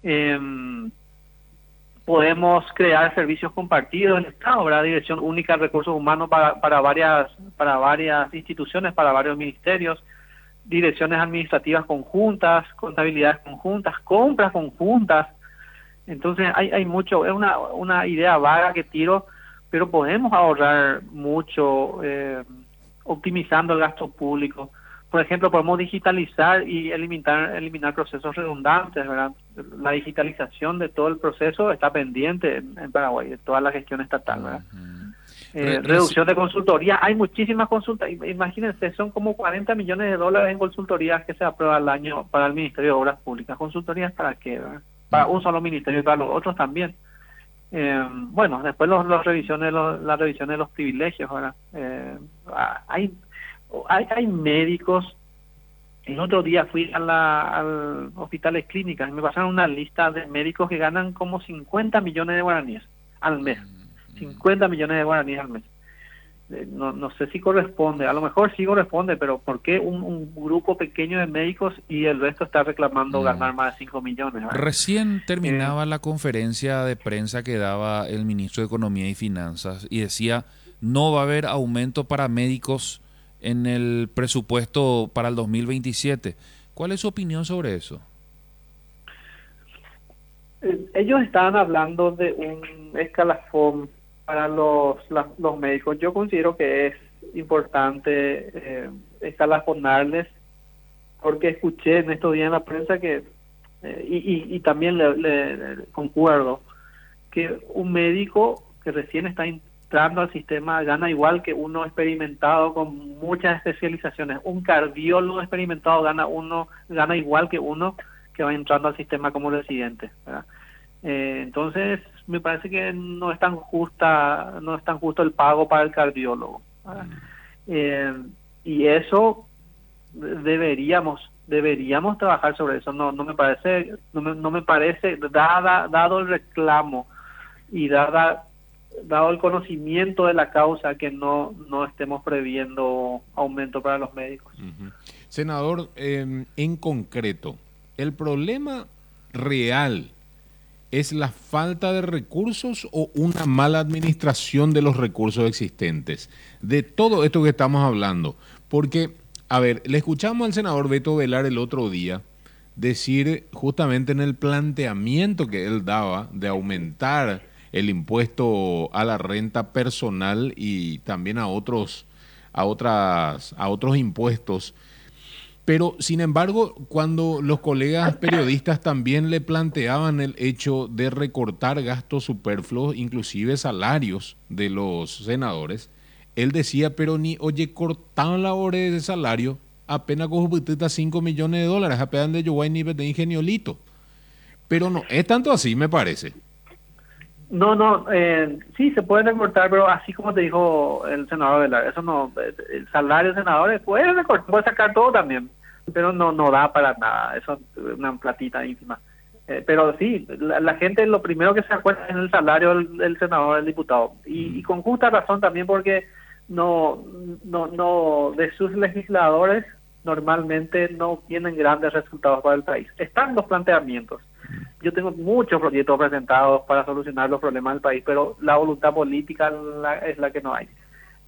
Podemos crear servicios compartidos en el Estado, ¿verdad? Dirección única de recursos humanos para varias instituciones, para varios ministerios, direcciones administrativas conjuntas, contabilidades conjuntas, compras conjuntas. Entonces hay mucho, es una idea vaga que tiro, pero podemos ahorrar mucho optimizando el gasto público. Por ejemplo, podemos digitalizar y eliminar procesos redundantes, ¿verdad? La digitalización de todo el proceso está pendiente en Paraguay, de toda la gestión estatal, ¿verdad? Reducción de consultoría, hay muchísimas consultas, imagínense, son como 40 millones de dólares en consultorías que se aprueba al año para el Ministerio de Obras Públicas. ¿Consultorías para qué, verdad? Para un solo ministerio y para los otros también. Bueno, después las revisiones de los privilegios, ¿verdad? Hay médicos. El otro día fui al hospitales clínicas y me pasaron una lista de médicos que ganan como 50 millones de guaraníes al mes. 50 millones de guaraníes al mes. No sé si corresponde, a lo mejor sí corresponde, pero ¿por qué un grupo pequeño de médicos y el resto está reclamando ganar más de 5 millones? ¿Verdad? Recién terminaba la conferencia de prensa que daba el ministro de Economía y Finanzas y decía, no va a haber aumento para médicos en el presupuesto para el 2027. ¿Cuál es su opinión sobre eso? Ellos estaban hablando de un escalafón para los médicos. Yo considero que es importante escalafonarles, porque escuché en estos días en la prensa que, y también le concuerdo, que un médico que recién está entrando al sistema gana igual que uno experimentado con muchas especializaciones. Un cardiólogo experimentado gana igual que uno que va entrando al sistema como residente, ¿verdad? Entonces me parece que no es tan justo el pago para el cardiólogo, ¿verdad? Y eso deberíamos trabajar sobre eso. No me parece dado el reclamo y dado el conocimiento de la causa, que no estemos previendo aumento para los médicos. Senador, en concreto, el problema real ¿es la falta de recursos o una mala administración de los recursos existentes? De todo esto que estamos hablando. Porque, a ver, le escuchamos al senador Beto Velar el otro día decir justamente en el planteamiento que él daba de aumentar el impuesto a la renta personal y también a otros impuestos. Pero, sin embargo, cuando los colegas periodistas también le planteaban el hecho de recortar gastos superfluos, inclusive salarios de los senadores, él decía, pero oye, cortaban la hora de salario, apenas con 5 millones de dólares, apenas de yo ni de ingeniolito. Pero no, es tanto así, me parece. No, sí se puede recortar, pero así como te dijo el senador Velar, eso no, el salario de senadores puede recortar, puede sacar todo también, pero no da para nada, eso es una platita ínfima. Pero sí, la gente lo primero que se acuerda es el salario del senador, del diputado, y con justa razón también, porque no de sus legisladores normalmente no tienen grandes resultados para el país. Están los planteamientos. Yo tengo muchos proyectos presentados para solucionar los problemas del país, pero la voluntad política es la que no hay.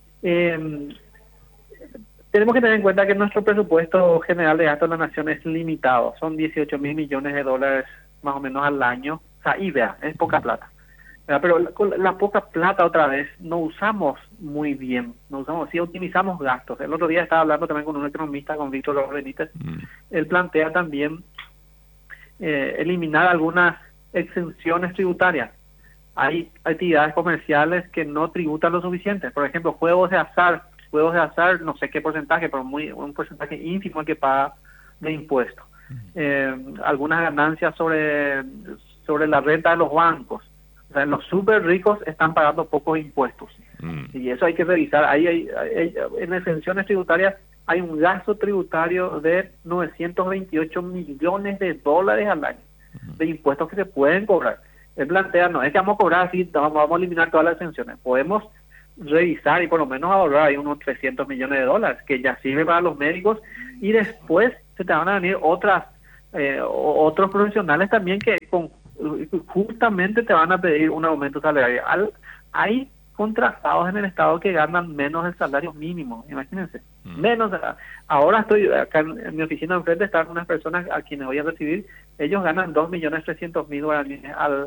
Tenemos que tener en cuenta que nuestro presupuesto general de gasto de la nación es limitado. Son 18.000 millones de dólares más o menos al año. O sea, y vea, es poca plata. Pero con la poca plata, otra vez, no usamos muy bien. Sí optimizamos gastos. El otro día estaba hablando también con un economista, con Víctor López Benítez. Él plantea también eliminar algunas exenciones tributarias. Hay actividades comerciales que no tributan lo suficiente. Por ejemplo, juegos de azar, no sé qué porcentaje, pero un porcentaje ínfimo el que paga de impuestos. Algunas ganancias sobre la renta de los bancos. O sea, los súper ricos están pagando pocos impuestos. Y eso hay que revisar. Hay en exenciones tributarias hay un gasto tributario de 928 millones de dólares al año de impuestos que se pueden cobrar. Él plantea, no es que vamos a cobrar así, vamos a eliminar todas las exenciones. Podemos revisar y por lo menos ahorrar ahí unos 300 millones de dólares, que ya sirve para los médicos, y después se te van a venir otras otros profesionales también que justamente te van a pedir un aumento salarial. Hay contratados en el Estado que ganan menos del salario mínimo, imagínense. Menos. Ahora estoy acá en mi oficina enfrente, están unas personas a quienes voy a recibir, ellos ganan 2.300.000 guaraníes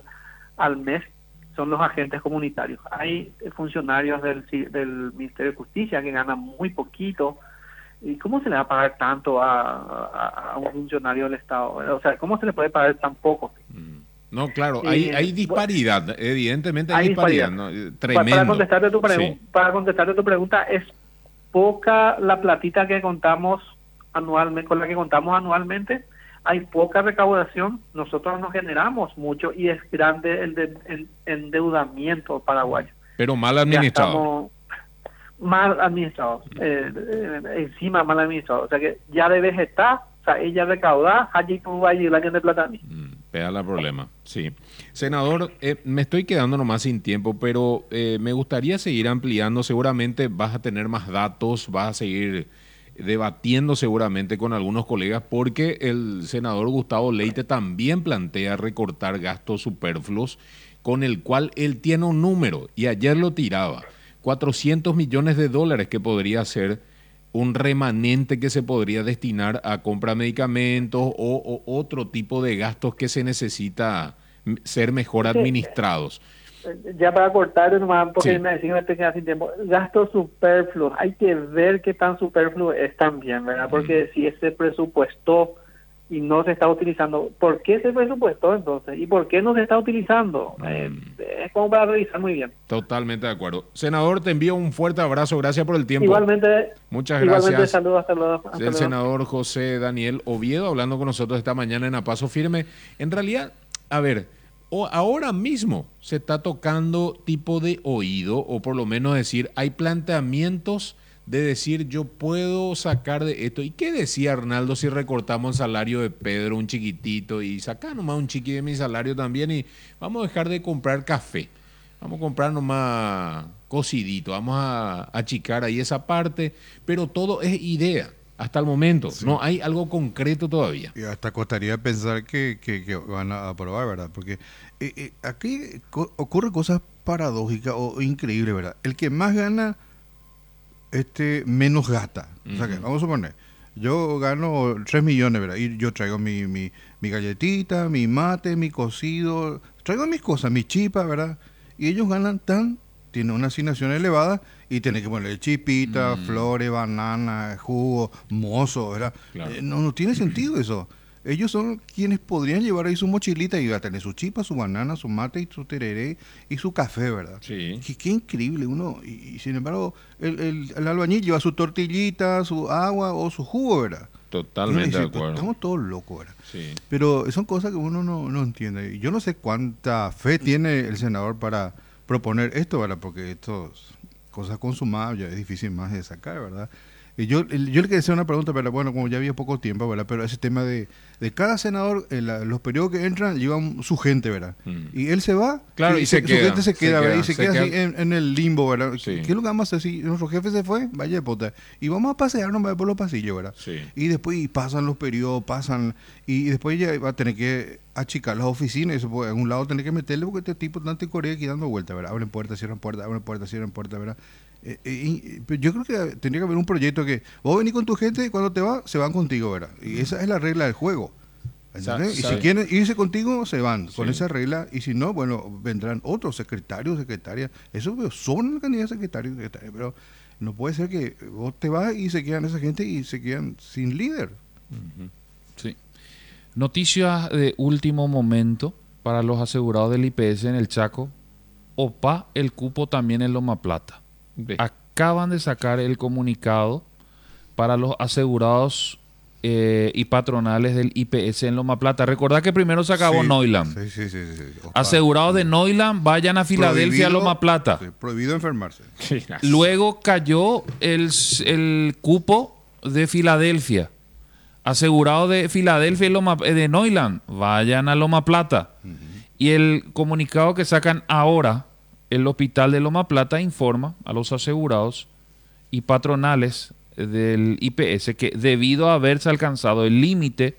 al mes, son los agentes comunitarios. Hay funcionarios del Ministerio de Justicia que ganan muy poquito. ¿Y cómo se le va a pagar tanto a un funcionario del Estado? O sea, ¿cómo se le puede pagar tan poco? No, claro, hay disparidad, evidentemente hay disparidad, ¿no? Tremendo. Para contestarte tu pregunta, es poca la platita que contamos anualmente, con la que contamos anualmente. Hay poca recaudación, nosotros nos generamos mucho y es grande el endeudamiento paraguayo. Pero mal administrado. Mal administrado, encima mal administrado. O sea que ya de vegetar, o sea, ella recauda, allí tú vas a ir el año de plata. Pega el problema, sí. Senador, me estoy quedando nomás sin tiempo, pero me gustaría seguir ampliando. Seguramente vas a tener más datos, vas a seguir debatiendo seguramente con algunos colegas, porque el senador Gustavo Leite también plantea recortar gastos superfluos, con el cual él tiene un número, y ayer lo tiraba, $400 millones que podría ser un remanente que se podría destinar a compra de medicamentos o otro tipo de gastos que se necesita ser mejor administrados. Ya para cortar nomás, porque me decían que me queda sin tiempo, gastos superfluos, hay que ver qué tan superfluo es también, ¿verdad? Porque si se presupuestó y no se está utilizando, ¿por qué se presupuestó entonces? ¿Y por qué no se está utilizando? Es como para revisar muy bien. Totalmente de acuerdo. Senador, te envío un fuerte abrazo, gracias por el tiempo. Igualmente. Muchas gracias. Igualmente, saludos, hasta luego. El senador José Daniel Oviedo hablando con nosotros esta mañana en A Paso Firme. En realidad, a ver, ahora mismo se está tocando tipo de oído, o por lo menos decir, hay planteamientos de decir, yo puedo sacar de esto. ¿Y qué decía Arnaldo si recortamos el salario de Pedro un chiquitito y saca nomás un chiqui de mi salario también y vamos a dejar de comprar café? Vamos a comprar nomás cocidito, vamos a achicar ahí esa parte, pero todo es idea. Hasta el momento, sí. No hay algo concreto todavía. Y hasta costaría pensar que van a aprobar, ¿verdad? Porque aquí ocurren cosas paradójicas o increíbles, ¿verdad? El que más gana, menos gasta. O sea que, vamos a suponer, yo gano 3 millones, ¿verdad? Y yo traigo mi galletita, mi mate, mi cocido, traigo mis cosas, mi chipa, ¿verdad? Y ellos ganan tienen una asignación elevada y tienen que ponerle chipita, flores, banana, jugo, mozo, ¿verdad? Claro. No tiene sentido eso. Ellos son quienes podrían llevar ahí su mochilita y va a tener su chipa, su banana, su mate y su tereré y su café, ¿verdad? Sí. Qué increíble uno. Y sin embargo, el albañil lleva su tortillita, su agua o su jugo, ¿verdad? Totalmente de acuerdo. Estamos todos locos, ¿verdad? Sí. Pero son cosas que uno no entiende. Yo no sé cuánta fe tiene el senador para proponer esto, ¿verdad? Porque estas cosas consumadas ya es difícil más de sacar, ¿verdad? Y yo le quería hacer una pregunta, pero bueno, como ya había poco tiempo, ¿verdad? Pero ese tema de cada senador, los periodos que entran, llevan su gente, ¿verdad? Y él se va, claro, y se queda, su gente se queda, ¿verdad? Y se queda así en el limbo, ¿verdad? Sí. ¿Qué es lo que vamos a hacer? Si nuestro jefe se fue, vaya de puta. Y vamos a pasearnos por los pasillos, ¿verdad? Sí. Y después pasan los periodos, y después ya va a tener que achicar las oficinas, y eso, pues, en un lado tener que meterle, porque este tipo está en Corea aquí dando vueltas, ¿verdad? Abren puertas, cierran puertas, ¿verdad? Yo creo que tendría que haber un proyecto que vos venís con tu gente y cuando te vas, se van contigo, ¿verdad? Y esa es la regla del juego. Y si quieren irse contigo, se van con esa regla. Y si no, bueno, vendrán otros secretarios, secretarias. Eso son la cantidad de secretarios, pero no puede ser que vos te vas y se quedan esa gente y se quedan sin líder. Sí. Noticias de último momento para los asegurados del IPS en el Chaco. OPA el cupo también en Loma Plata. Acaban de sacar el comunicado para los asegurados y patronales del IPS en Loma Plata. Recordad que primero se acabó Neuland. Sí. Asegurados de Neuland, vayan a Filadelfia, Loma Plata. Sí, prohibido enfermarse. Luego cayó el cupo de Filadelfia. Asegurados de Filadelfia y de Neuland, vayan a Loma Plata. Y el comunicado que sacan ahora, el hospital de Loma Plata informa a los asegurados y patronales del IPS que debido a haberse alcanzado el límite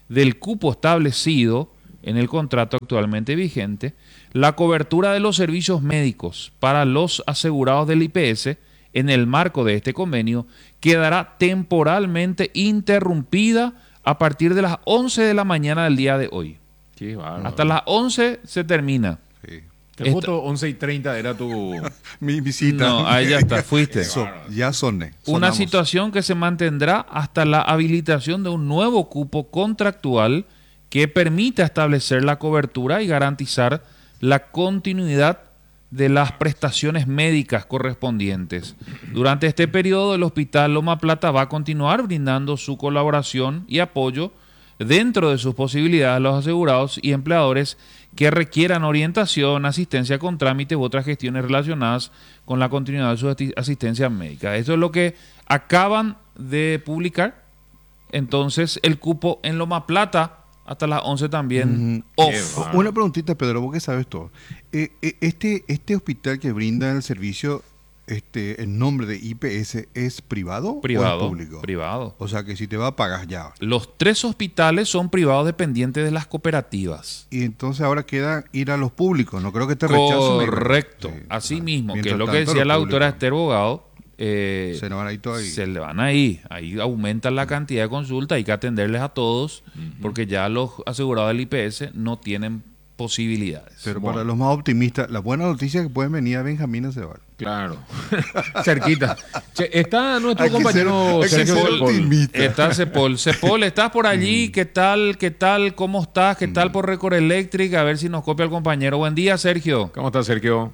del cupo establecido en el contrato actualmente vigente, la cobertura de los servicios médicos para los asegurados del IPS en el marco de este convenio quedará temporalmente interrumpida a partir de las 11 de la mañana del día de hoy. Qué bárbaro. Hasta las 11 se termina. Sí. Te voto 11:30 era tu... Mi visita. No, ahí ya está, fuiste. Ya soné. Una Sonamos. situación que se mantendrá hasta la habilitación de un nuevo cupo contractual que permita establecer la cobertura y garantizar la continuidad de las prestaciones médicas correspondientes. Durante este periodo, el Hospital Loma Plata va a continuar brindando su colaboración y apoyo dentro de sus posibilidades a los asegurados y empleadores que requieran orientación, asistencia con trámites u otras gestiones relacionadas con la continuidad de su asistencia médica. Eso es lo que acaban de publicar. Entonces, el cupo en Loma Plata hasta las 11 también off. Una preguntita, Pedro, vos que sabes todo. Este hospital que brinda el servicio, el nombre de IPS, ¿es privado o es público? Privado. O sea que si te va a pagar ya. Los 3 hospitales son privados dependientes de las cooperativas. Y entonces ahora queda ir a los públicos. No creo que te rechacen. Correcto. Sí. Así mismo, que Mientras es lo que tanto, decía los la doctora públicos. Esther Bogado. Se nos van a ir todo ahí. Se le van ahí. Ahí aumentan la cantidad de consultas. Hay que atenderles a todos porque ya los asegurados del IPS no tienen posibilidades. Pero para los más optimistas, la buena noticia es que pueden venir a Benjamín Aceval. Claro. Cerquita. Che, está nuestro Hay que compañero ser- hay que Sergio ser Sepol. optimista. Está Cepol. Cepol, ¿estás por allí? ¿Qué tal? ¿Qué tal? ¿Cómo estás? ¿Qué tal por Record Electric? A ver si nos copia el compañero. Buen día, Sergio. ¿Cómo está, Sergio?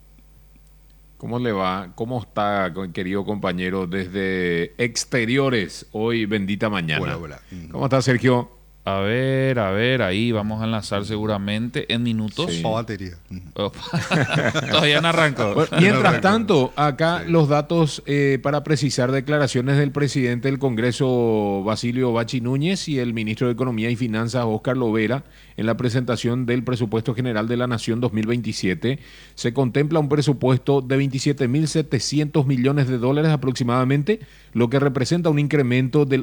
¿Cómo le va? ¿Cómo está, querido compañero, desde exteriores? Hoy, bendita mañana. Hola. ¿Cómo está, Sergio? A ver, ahí vamos a enlazar seguramente en minutos. Sí. O batería. Opa. Todavía no arrancó. Bueno, mientras tanto, acá los datos para precisar declaraciones del presidente del Congreso, Basilio Bachi Núñez, y el ministro de Economía y Finanzas, Óscar Lovera, en la presentación del Presupuesto General de la Nación 2027. Se contempla un presupuesto de 27.700 millones de dólares aproximadamente, lo que representa un incremento del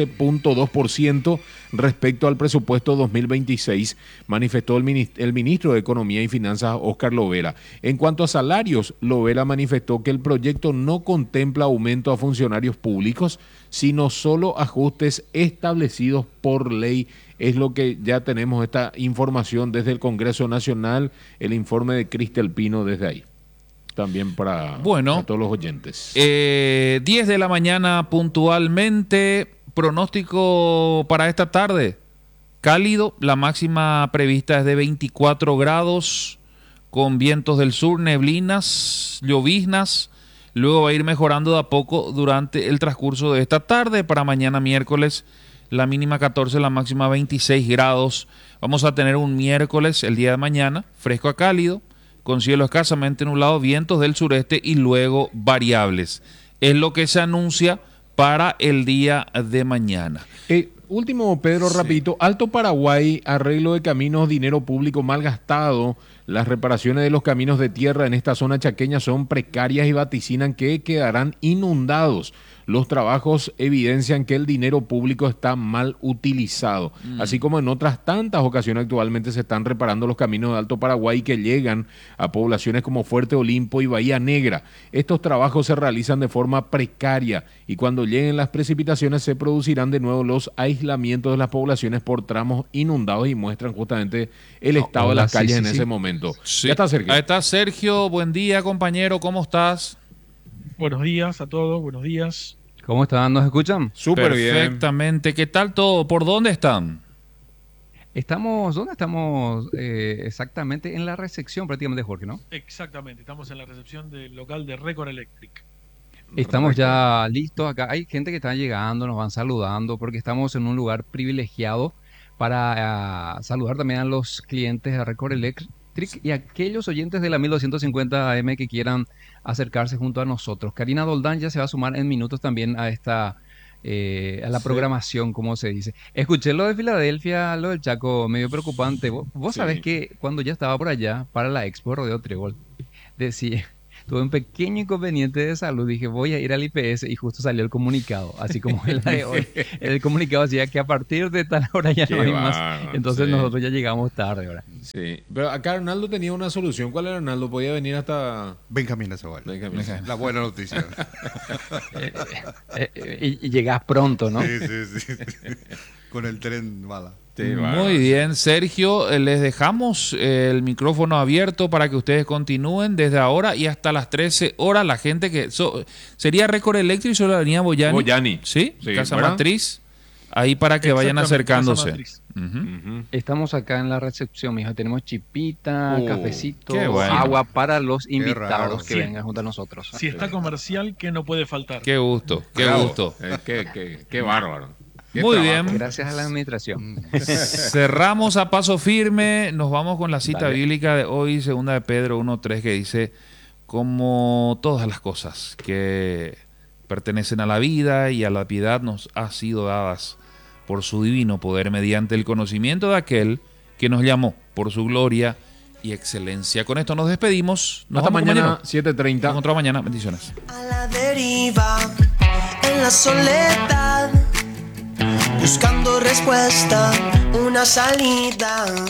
11.2% respecto al presupuesto 2026, manifestó el ministro de Economía y Finanzas, Óscar Lovera. En cuanto a salarios, Lovera manifestó que el proyecto no contempla aumento a funcionarios públicos, sino solo ajustes establecidos por ley. Es lo que ya tenemos esta información desde el Congreso Nacional, el informe de Cristel Pino desde ahí. También para todos los oyentes. 10 de la mañana puntualmente. Pronóstico para esta tarde. Cálido, la máxima prevista es de 24 grados, con vientos del sur, neblinas, lloviznas. Luego va a ir mejorando de a poco durante el transcurso de esta tarde. Para mañana miércoles, la mínima 14, la máxima 26 grados. Vamos a tener un miércoles, el día de mañana, fresco a cálido, con cielo escasamente nublado, vientos del sureste y luego variables. Es lo que se anuncia para el día de mañana. Último, Pedro, rapidito. Alto Paraguay, arreglo de caminos, dinero público mal gastado. Las reparaciones de los caminos de tierra en esta zona chaqueña son precarias y vaticinan que quedarán inundados. Los trabajos evidencian que el dinero público está mal utilizado. Así como en otras tantas ocasiones actualmente se están reparando los caminos de Alto Paraguay que llegan a poblaciones como Fuerte Olimpo y Bahía Negra. Estos trabajos se realizan de forma precaria y cuando lleguen las precipitaciones se producirán de nuevo los aislamientos de las poblaciones por tramos inundados y muestran justamente el estado de las calles en ese momento. Sí. Ya está, Sergio. Ahí está Sergio. Buen día, compañero. ¿Cómo estás? Buenos días a todos, buenos días. ¿Cómo están? ¿Nos escuchan? Súper bien. Perfectamente. ¿Qué tal todo? ¿Por dónde están? ¿Dónde estamos? Exactamente en la recepción prácticamente, Jorge, ¿no? Exactamente, estamos en la recepción del local de Record Electric. Estamos ya listos acá. Hay gente que está llegando, nos van saludando porque estamos en un lugar privilegiado para saludar también a los clientes de Record Electric y a aquellos oyentes de la 1250 AM que quieran acercarse junto a nosotros. Karina Doldán ya se va a sumar en minutos también a esta a la programación, como se dice. Escuché lo de Filadelfia, lo del Chaco, medio preocupante. Vos sabés que cuando ya estaba por allá para la Expo Rodeo Trébol, decía, tuve un pequeño inconveniente de salud. Dije, voy a ir al IPS y justo salió el comunicado. Así como el de hoy. El comunicado decía que a partir de tal hora ya Qué no hay más. bárbaro, Entonces sí. nosotros ya llegamos tarde ahora. Sí, pero acá Arnaldo tenía una solución. ¿Cuál era Arnaldo? Podía venir hasta... Benjamín Zavala. Benjamín. La buena noticia. Y llegás pronto, ¿no? Sí, sí, sí. Con el tren bala. Sí, bárbaro. Muy bien, Sergio, les dejamos el micrófono abierto para que ustedes continúen desde ahora y hasta las 13 horas. La gente que... sería Récord Electric sobre la avenida Boyani. Boyani. ¿Sí? Sí, Casa ¿verdad? Matriz. Ahí para que vayan Exactamente, acercándose. Casa Matriz. Ujú. Ujú. Estamos acá en la recepción, mijo. Tenemos chipita, cafecito, qué bueno. agua para los invitados raro. que Sí. vengan junto a nosotros. Si está comercial, que no puede faltar. Qué gusto, qué Bravo. gusto. Qué bárbaro. Qué Muy trabajo. bien. Gracias a la administración. Cerramos a paso firme, nos vamos con la cita Dale. bíblica de hoy, segunda de Pedro 1:3, que dice, como todas las cosas que pertenecen a la vida y a la piedad nos ha sido dadas por su divino poder mediante el conocimiento de aquel que nos llamó por su gloria y excelencia. Con esto nos despedimos. Nos Hasta vamos, mañana, compañero. 7:30. Nos encontramos mañana. Bendiciones. A la deriva, en la soledad, buscando respuesta, una salida.